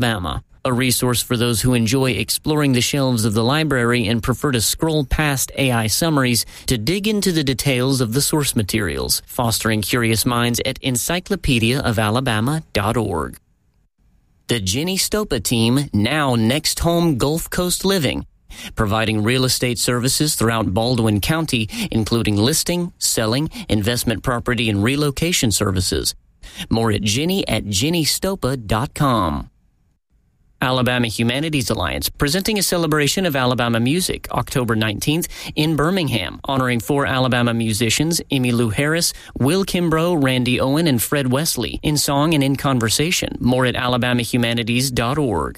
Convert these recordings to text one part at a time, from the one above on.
Alabama, a resource for those who enjoy exploring the shelves of the library and prefer to scroll past AI summaries to dig into the details of the source materials, fostering curious minds at encyclopediaofalabama.org. The Jenny Stopa team, now Next Home Gulf Coast Living, providing real estate services throughout Baldwin County, including listing, selling, investment property, and relocation services. More at jennystopa.com. Alabama Humanities Alliance, presenting a celebration of Alabama music, October 19th in Birmingham, honoring 4 Alabama musicians, Emmylou Harris, Will Kimbrough, Randy Owen, and Fred Wesley, in song and in conversation. More at alabamahumanities.org.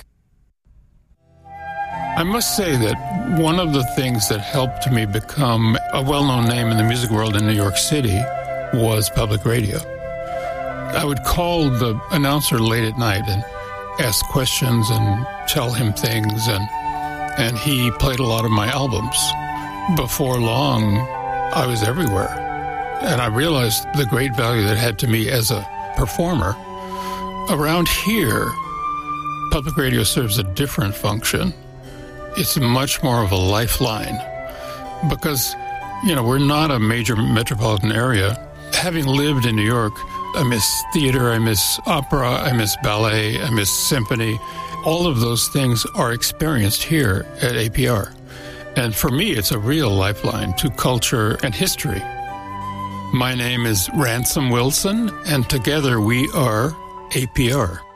I must say that one of the things that helped me become a well-known name in the music world in New York City was public radio. I would call the announcer late at night and ask questions and tell him things, and he played a lot of my albums. Before long, I was everywhere, and I realized the great value that it had to me as a performer. Around here, public radio serves a different function. It's much more of a lifeline because, we're not a major metropolitan area. Having lived in New York, I miss theater, I miss opera, I miss ballet, I miss symphony. All of those things are experienced here at APR. And for me, it's a real lifeline to culture and history. My name is Ransom Wilson, and together we are APR.